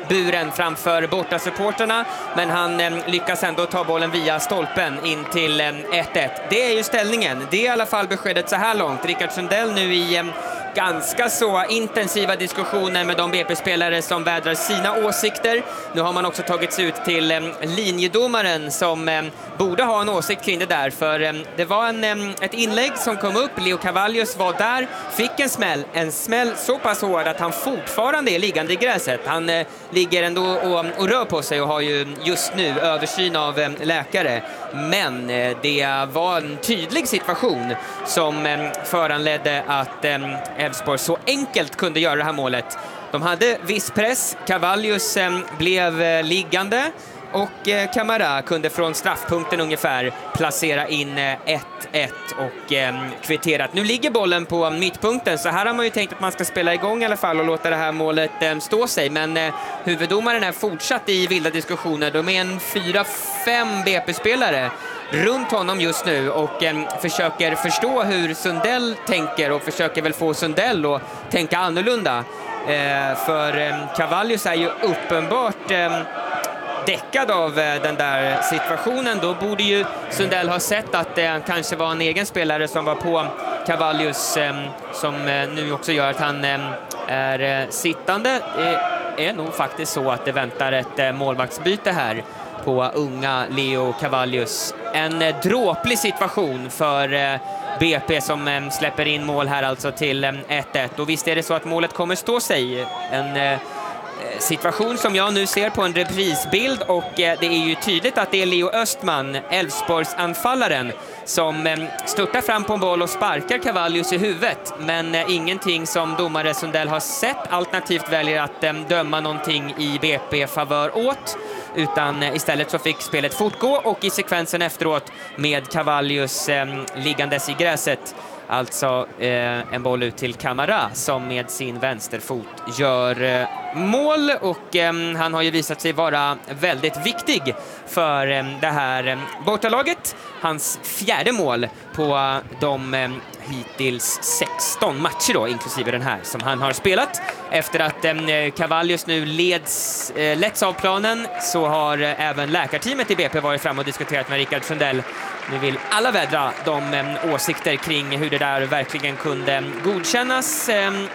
buren framför bortasupporterna, men han lyckas ändå ta bollen via stolpen in till 1-1. Det är ju ställningen. Det är i alla fall beskedet så här långt. Rickard Sundell nu i ganska så intensiva diskussioner med de BP-spelare som vädrar sina åsikter. Nu har man också tagit sig ut till linjedomaren som borde ha en åsikt kring det där, för det var ett inlägg som kom upp. Leo Cavallius var där, fick en smäll så pass hård att han fortfarande är liggande i gräset. Han ligger ändå och rör på sig och har ju just nu översyn av läkare. Men det var en tydlig situation som föranledde att Elfsborg så enkelt kunde göra det här målet. De hade viss press, Cavallius blev liggande och Camara kunde från straffpunkten ungefär placera in 1-1 och kvitterat. Nu ligger bollen på mittpunkten, så här har man ju tänkt att man ska spela igång i alla fall och låta det här målet stå sig. Men huvuddomaren är fortsatt i vilda diskussioner. De är en 4-5 BP-spelare runt honom just nu och försöker förstå hur Sundell tänker och försöker väl få Sundell att tänka annorlunda. För Cavallius är ju uppenbart däckad av den där situationen. Då borde ju Sundell ha sett att det kanske var en egen spelare som var på Cavallius, som nu också gör att han är sittande. Det är nog faktiskt så att det väntar ett målvaktsbyte här på unga Leo Cavallius. En dråplig situation för BP som släpper in mål här alltså till 1-1. Och visst är det så att målet kommer stå sig. En situation som jag nu ser på en reprisbild, och det är ju tydligt att det är Leo Östman, Elfsborgs anfallaren, som störtar fram på en boll och sparkar Cavallius i huvudet, men ingenting som domare Sundell har sett, alternativt väljer att döma någonting i BP-favör åt, utan istället så fick spelet fortgå, och i sekvensen efteråt med Cavallius liggandes i gräset, alltså en boll ut till Camara som med sin vänsterfot gör mål, och han har ju visat sig vara väldigt viktig för det här bortalaget. Hans fjärde mål på de hittills 16 matcher då, inklusive den här som han har spelat. Efter att Cavallius nu letts av planen, så har även läkarteamet i BP varit fram och diskuterat med Rickard Sundell. Nu vill alla vädra de åsikter kring hur det där verkligen kunde godkännas.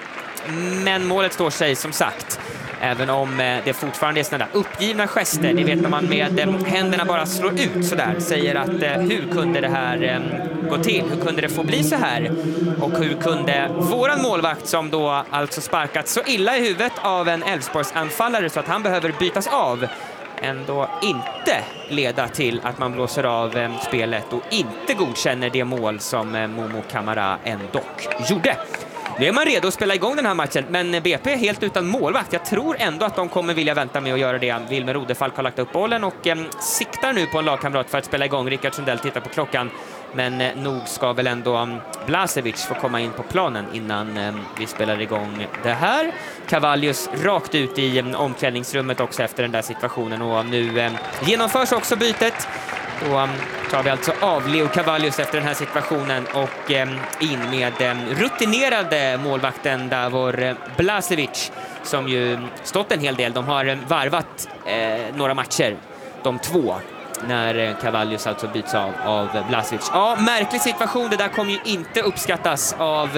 Men målet står sig som sagt. Även om det fortfarande är sådana där uppgivna gester. Det vet när man med händerna bara slår ut sådär. Säger att hur kunde det här gå till? Hur kunde det få bli så här? Och hur kunde våran målvakt, som då alltså sparkat så illa i huvudet av en Elfsborgs anfallare så att han behöver bytas av, ändå inte leda till att man blåser av spelet och inte godkänner det mål som Momo Camara ändå gjorde. Nu är man redo att spela igång den här matchen, men BP är helt utan målvakt. Jag tror ändå att de kommer vilja vänta med att göra det. Wilmer Rodefalk har lagt upp bollen och siktar nu på en lagkamrat för att spela igång. Rickard Sundell tittar på klockan, men nog ska väl ändå Blasevic få komma in på planen innan vi spelar igång det här. Cavallius rakt ut i omklädningsrummet också efter den där situationen, och nu genomförs också bytet. Då tar vi alltså av Leo Cavallius efter den här situationen och in med rutinerade målvakten Davor Blasevic, som ju stått en hel del. De har varvat några matcher, de två, när Cavallius alltså byts av Blasevic. Ja, märklig situation. Det där kommer ju inte uppskattas av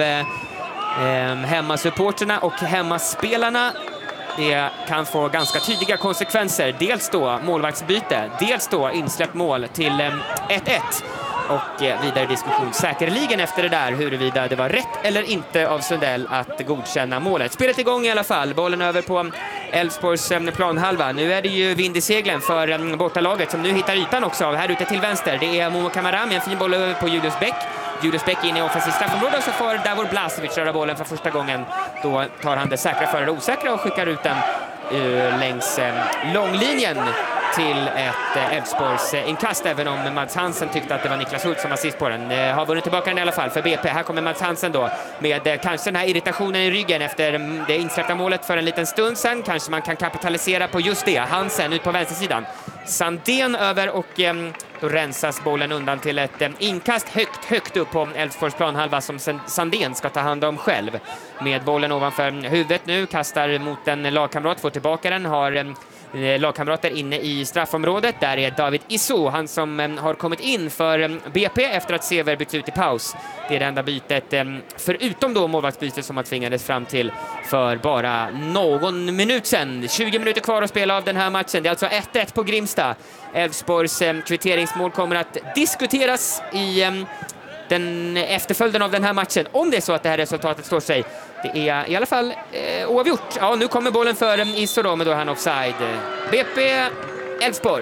hemmasupporterna och hemmaspelarna. Det kan få ganska tydliga konsekvenser. Dels då målvaktsbyte, dels då insläppt mål till 1-1. Och vidare diskussion säkerligen efter det där huruvida det var rätt eller inte av Sundell att godkänna målet. Spelet igång i alla fall. Bollen över på Elfsborgs planhalva. Nu är det ju vind i seglen för bortalaget som nu hittar ytan också. Här ute till vänster. Det är Momo Camara med en fin boll över på Julius Bäck. Julius Bäck in i offensivt straffområde, och så får Davor Blasevic röra bollen för första gången. Då tar han det säkra före det osäkra och skickar ut den längs långlinjen till ett Elfsborgs inkast, även om Mads Hansen tyckte att det var Niklas Hult som var sist på den. Har vunnit tillbaka den i alla fall för BP. Här kommer Mads Hansen då med kanske den här irritationen i ryggen efter det insläppta målet för en liten stund sedan. Kanske man kan kapitalisera på just det. Hansen ut på vänstersidan. Sandén över och Då rensas bollen undan till ett inkast högt upp på Elfsborgs planhalva som Sandén ska ta hand om själv. Med bollen ovanför huvudet nu, kastar mot en lagkamrat, får tillbaka den, har lagkamrater inne i straffområdet. Där är David Isso, han som har kommit in för BP efter att Sever byts ut i paus. Det är det enda bytet, förutom då målvaktsbytet som har tvingades fram till för bara någon minut sedan. 20 minuter kvar att spela av den här matchen. Det är alltså 1-1 på Grimsta. Elfsborgs kvitteringsmål kommer att diskuteras i den efterföljden av den här matchen. Om det är så att det här resultatet står sig. Det är i alla fall oavgjort. Ja, nu kommer bollen för Isso då, men då är han offside. BP Elfsborg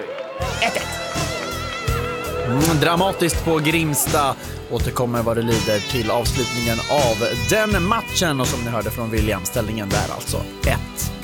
1-1. Dramatiskt på Grimsta. Återkommer vad det lider till avslutningen av den matchen. Och som ni hörde från William, ställningen där alltså 1-1.